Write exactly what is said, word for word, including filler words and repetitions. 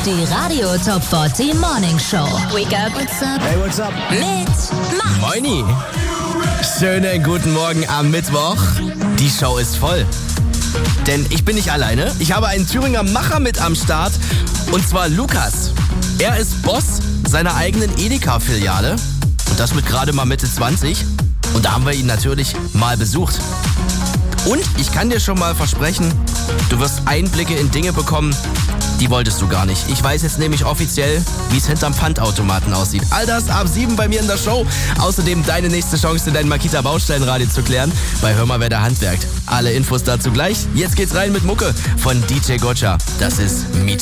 Die Radio Top vierzig Morning Show. Wake up. What's up? Hey, what's up? Mit Max. Moini. Schönen guten Morgen am Mittwoch. Die Show ist voll. Denn ich bin nicht alleine. Ich habe einen Thüringer Macher mit am Start. Und zwar Lukas. Er ist Boss seiner eigenen Edeka-Filiale. Und das mit gerade mal Mitte zwanzig. Und da haben wir ihn natürlich mal besucht. Und ich kann dir schon mal versprechen, du wirst Einblicke in Dinge bekommen, die wolltest du gar nicht. Ich weiß jetzt nämlich offiziell, wie es hinterm Pfandautomaten aussieht. All das ab sieben bei mir in der Show. Außerdem deine nächste Chance, dein Makita Baustellenradio zu klären. Bei Hör mal, wer da handwerkt. Alle Infos dazu gleich. Jetzt geht's rein mit Mucke von D J Gotcha. Das ist Meet